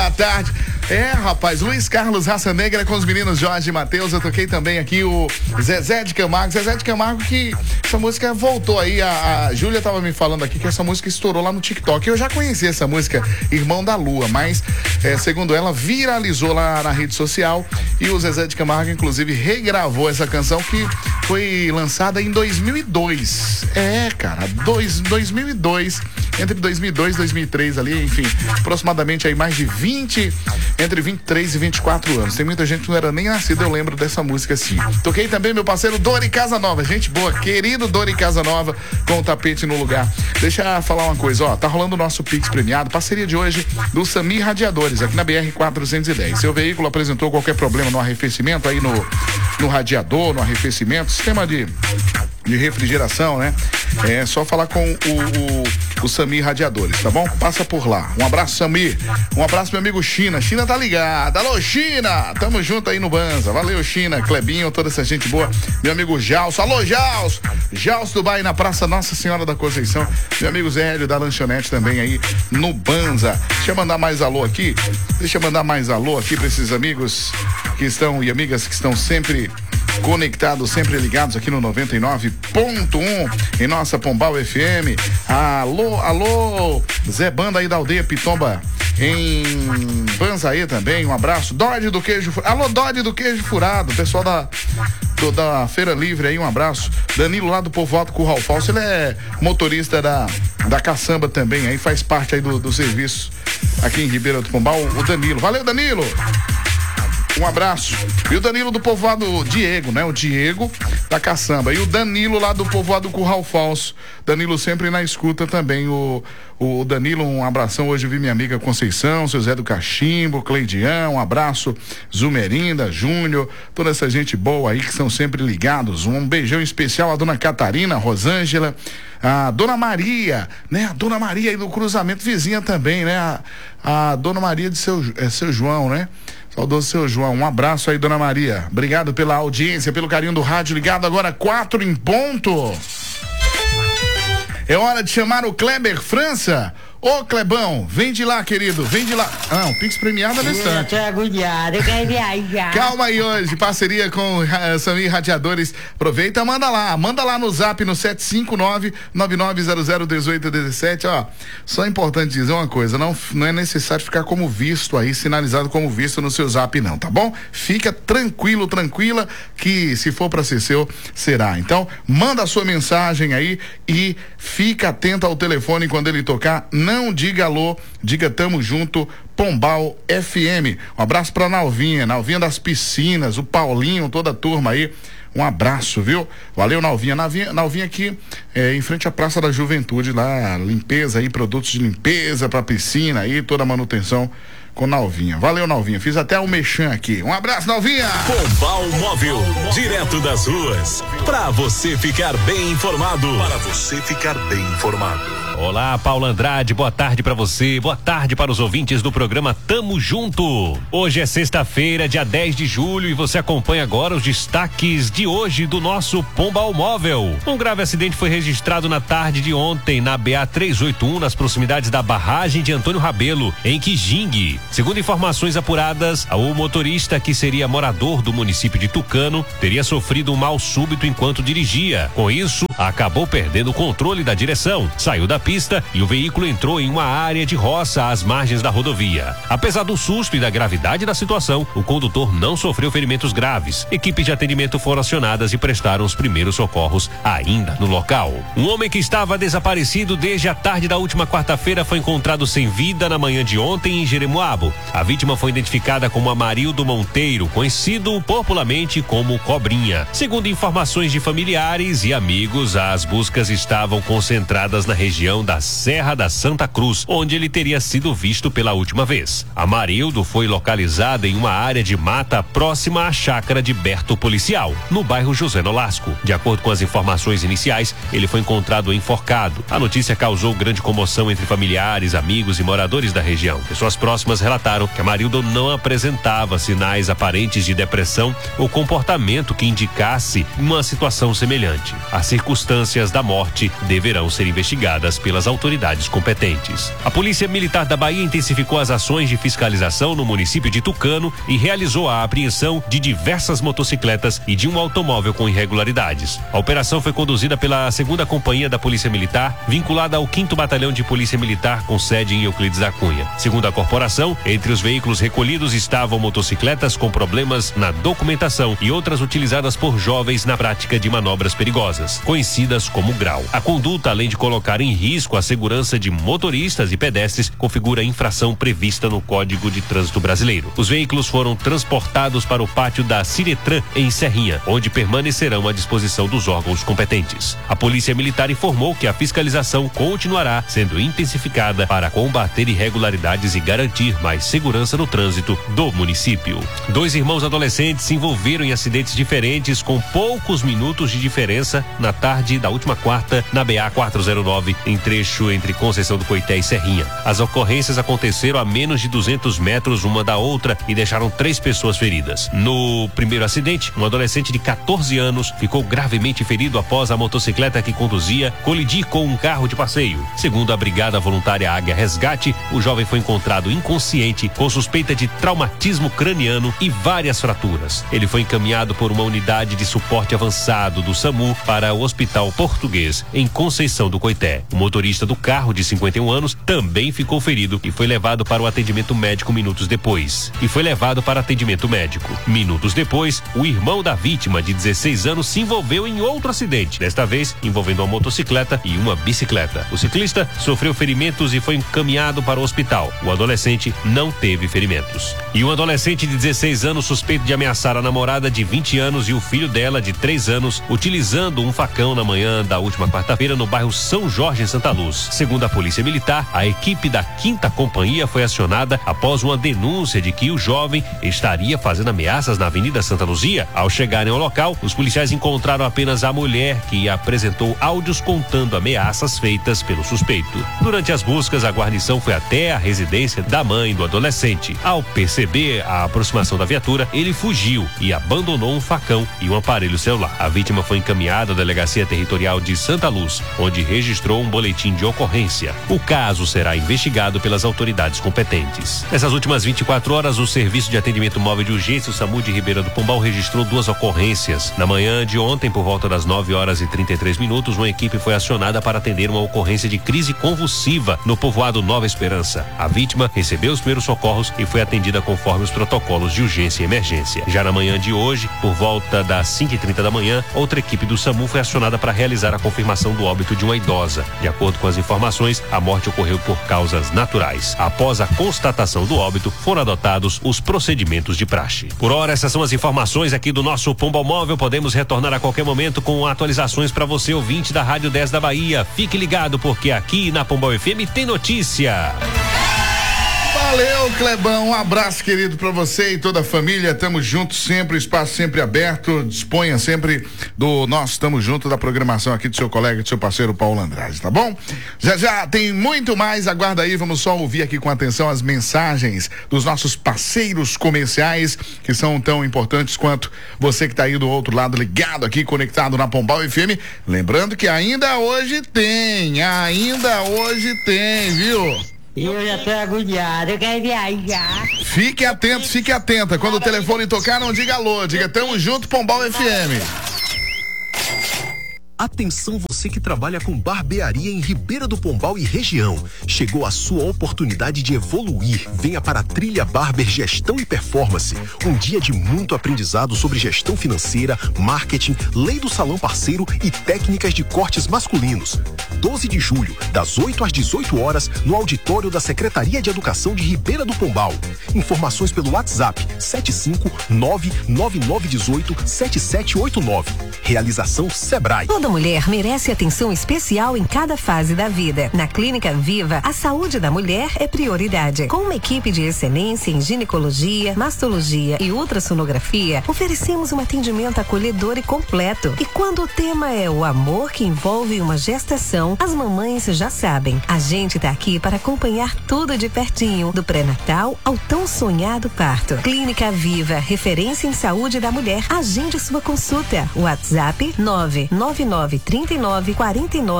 da tarde. Rapaz, Luiz Carlos Raça Negra com os meninos Jorge e Matheus. Eu toquei também aqui o Zezé de Camargo. Zezé de Camargo, que essa música voltou aí. A Júlia tava me falando aqui que essa música estourou lá no TikTok. Eu já conheci essa música, Irmão da Lua, mas segundo ela, viralizou lá na rede social. E o Zezé de Camargo, inclusive, regravou essa canção que foi lançada em 2002. Cara, 2002. Entre 2002 e 2003 ali, enfim, aproximadamente aí mais de entre 23 e 24 anos. Tem muita gente que não era nem nascida, eu lembro dessa música assim. Toquei também meu parceiro Dori Casanova, gente boa, querido Dori Casanova, com o tapete no lugar. Deixa eu falar uma coisa, tá rolando o nosso Pix premiado, parceria de hoje do Samir Radiadores, aqui na BR-410. Seu veículo apresentou qualquer problema no arrefecimento, aí no radiador, no arrefecimento, sistema de refrigeração, né? É só falar com o Samir Radiadores, tá bom? Passa por lá. Um abraço, Samir. Um abraço, meu amigo China. China tá ligado. Alô, China! Tamo junto aí no Banza. Valeu, China, Clebinho, toda essa gente boa. Meu amigo Jalso. Alô, Jalso! Jalso do Bahia na Praça Nossa Senhora da Conceição. Meu amigo Zé Hélio da Lanchonete também aí no Banza. Deixa eu mandar mais alô aqui. Pra esses amigos que estão e amigas que estão sempre conectados, sempre ligados aqui no 99.1 em nossa Pombal FM. Alô, Zé Banda aí da aldeia Pitomba em Banzaê também, um abraço. Dodge do Queijo Furado, pessoal da Feira Livre aí, um abraço. Danilo lá do Povoado Curral Falso, ele é motorista da Caçamba também, aí faz parte aí do serviço aqui em Ribeira do Pombal, o Danilo. Valeu, Danilo! Um abraço. E o Danilo do povoado Diego, né? O Diego da Caçamba. E o Danilo lá do povoado Curral Falso. Danilo sempre na escuta também. O Danilo, um abração. Hoje vi minha amiga Conceição, seu Zé do Cachimbo, Cleidião, um abraço. Zumerinda, Júnior, toda essa gente boa aí que são sempre ligados. Um beijão especial à dona Catarina, Rosângela, a dona Maria, né? A dona Maria aí do cruzamento vizinha também, né? A dona Maria de seu João, né? Saudoso seu João, um abraço aí, dona Maria. Obrigado pela audiência, pelo carinho do rádio ligado. Agora 4 em ponto. É hora de chamar o Kleber França. Ô, Clebão, vem de lá, querido, vem de lá. O Pix premiado é no instante. Eu tô agoniado, eu quero viajar. Calma aí hoje, parceria com Samir Radiadores. Aproveita, manda lá no zap no 759-9900-1817, ó. Só é importante dizer uma coisa, não é necessário ficar como visto aí, sinalizado como visto no seu zap não, tá bom? Fica tranquilo, tranquila, que se for pra ser seu, será. Então, manda a sua mensagem aí e fica atento ao telefone quando ele tocar. Não diga alô, diga tamo junto, Pombal FM. Um abraço pra Nalvinha das piscinas, o Paulinho, toda a turma aí. Um abraço, viu? Valeu, Nalvinha. Nalvinha aqui em frente à Praça da Juventude, lá, limpeza aí, produtos de limpeza pra piscina aí, toda a manutenção com Nalvinha. Valeu, Nalvinha. Fiz até o mexã aqui. Um abraço, Nalvinha! Pombal Móvel, direto das ruas, pra você ficar bem informado. Olá, Paulo Andrade, boa tarde pra você, boa tarde para os ouvintes do programa Tamo Junto. Hoje é sexta-feira, dia 10 de julho e você acompanha agora os destaques de hoje do nosso Pombal Móvel. Um grave acidente foi registrado na tarde de ontem na BA-381, nas proximidades da barragem de Antônio Rabelo, em Quijingue. Segundo informações apuradas, o motorista, que seria morador do município de Tucano, teria sofrido um mal súbito enquanto dirigia. Com isso, acabou perdendo o controle da direção, saiu da pista e o veículo entrou em uma área de roça às margens da rodovia. Apesar do susto e da gravidade da situação, o condutor não sofreu ferimentos graves. Equipes de atendimento foram acionadas e prestaram os primeiros socorros ainda no local. Um homem que estava desaparecido desde a tarde da última quarta-feira foi encontrado sem vida na manhã de ontem em Jeremoabo. A vítima foi identificada como Amarildo Monteiro, conhecido popularmente como Cobrinha. Segundo informações de familiares e amigos, as buscas estavam concentradas na região da Serra da Santa Cruz, onde ele teria sido visto pela última vez. Amarildo foi localizado em uma área de mata próxima à chácara de Berto Policial, no bairro José Nolasco. De acordo com as informações iniciais, ele foi encontrado enforcado. A notícia causou grande comoção entre familiares, amigos e moradores da região. Pessoas próximas relataram que Amarildo não apresentava sinais aparentes de depressão ou comportamento que indicasse uma situação semelhante. As circunstâncias circunstâncias da morte deverão ser investigadas pelas autoridades competentes. A Polícia Militar da Bahia intensificou as ações de fiscalização no município de Tucano e realizou a apreensão de diversas motocicletas e de um automóvel com irregularidades. A operação foi conduzida pela 2ª Companhia da Polícia Militar, vinculada ao 5º Batalhão de Polícia Militar com sede em Euclides da Cunha. Segundo a corporação, entre os veículos recolhidos estavam motocicletas com problemas na documentação e outras utilizadas por jovens na prática de manobras perigosas, conhecidas como grau. A conduta, além de colocar em risco a segurança de motoristas e pedestres, configura infração prevista no Código de Trânsito Brasileiro. Os veículos foram transportados para o pátio da Ciretran, em Serrinha, onde permanecerão à disposição dos órgãos competentes. A Polícia Militar informou que a fiscalização continuará sendo intensificada para combater irregularidades e garantir mais segurança no trânsito do município. 2 irmãos adolescentes se envolveram em acidentes diferentes com poucos minutos de diferença na tarde da última quarta na BA-409, em trecho entre Conceição do Coité e Serrinha. As ocorrências aconteceram a menos de 200 metros uma da outra e deixaram 3 pessoas feridas. No primeiro acidente, um adolescente de 14 anos ficou gravemente ferido após a motocicleta que conduzia colidir com um carro de passeio. Segundo a Brigada Voluntária Águia Resgate, o jovem foi encontrado inconsciente com suspeita de traumatismo craniano e várias fraturas. Ele foi encaminhado por uma unidade de suporte avançado do SAMU para o Hospital Português, em Conceição do Coité. O motorista do carro, de 51 anos, também ficou ferido e foi levado para o atendimento médico minutos depois. Minutos depois, o irmão da vítima, de 16 anos, se envolveu em outro acidente, desta vez envolvendo uma motocicleta e uma bicicleta. O ciclista sofreu ferimentos e foi encaminhado para o hospital. O adolescente não teve ferimentos. E um adolescente de 16 anos suspeito de ameaçar a namorada de 20 anos e o filho dela de 3 anos, utilizando um facão na manhã da última quarta-feira no bairro São Jorge, em Santa Luz. Segundo a Polícia Militar, a equipe da 5ª Companhia foi acionada após uma denúncia de que o jovem estaria fazendo ameaças na Avenida Santa Luzia. Ao chegarem ao local, os policiais encontraram apenas a mulher, que apresentou áudios contando ameaças feitas pelo suspeito. Durante as buscas, a guarnição foi até a residência da mãe do adolescente. Ao perceber a aproximação da viatura, ele fugiu e abandonou um facão e um aparelho celular. A vítima foi encaminhada à Delegacia Territorial de Santa Luz, onde registrou um boletim de ocorrência. O caso será investigado pelas autoridades competentes. Nessas últimas 24 horas, o Serviço de Atendimento Móvel de Urgência, o SAMU de Ribeira do Pombal, registrou 2 ocorrências. Na manhã de ontem, por volta das 9h33, uma equipe foi acionada para atender uma ocorrência de crise convulsiva no povoado Nova Esperança. A vítima recebeu os primeiros socorros e foi atendida conforme os protocolos de urgência e emergência. Já na manhã de hoje, por volta das 5h30 da manhã, outra equipe do SAMU foi acionada para realizar a confirmação do óbito de uma idosa. De acordo com as informações, a morte ocorreu por causas naturais. Após a constatação do óbito, foram adotados os procedimentos de praxe. Por hora, essas são as informações aqui do nosso Pombal Móvel. Podemos retornar a qualquer momento com atualizações para você, ouvinte da Rádio 10 da Bahia. Fique ligado, porque aqui na Pombal FM tem notícia. Valeu, Clebão, um abraço querido pra você e toda a família, tamo junto sempre, espaço sempre aberto, disponha sempre do nosso tamo junto, da programação aqui do seu colega, do seu parceiro Paulo Andrade, tá bom? Já tem muito mais, aguarda aí, vamos só ouvir aqui com atenção as mensagens dos nossos parceiros comerciais, que são tão importantes quanto você que tá aí do outro lado, ligado aqui, conectado na Pombal FM, lembrando que ainda hoje tem, viu? Eu já tô agoniado, eu quero viajar. Fique atento, fique atenta. Quando o telefone tocar, não diga alô, diga tamo junto, Pombal FM. Atenção, você que trabalha com barbearia em Ribeira do Pombal e região. Chegou a sua oportunidade de evoluir. Venha para a Trilha Barber Gestão e Performance. Um dia de muito aprendizado sobre gestão financeira, marketing, lei do salão parceiro e técnicas de cortes masculinos. 12 de julho, das 8 às 18 horas, no auditório da Secretaria de Educação de Ribeira do Pombal. Informações pelo WhatsApp 75999187789. Realização Sebrae. Toda mulher merece atenção especial em cada fase da vida. Na Clínica Viva, a saúde da mulher é prioridade. Com uma equipe de excelência em ginecologia, mastologia e ultrassonografia, oferecemos um atendimento acolhedor e completo. E quando o tema é o amor que envolve uma gestação, Então, as mamães já sabem, a gente tá aqui para acompanhar tudo de pertinho, do pré-natal ao tão sonhado parto. Clínica Viva, referência em saúde da mulher. Agende sua consulta. WhatsApp 9993949